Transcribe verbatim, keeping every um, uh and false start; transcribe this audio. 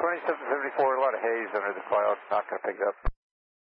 twenty-seven seventy-four, a lot of haze under the clouds, not going to pick up.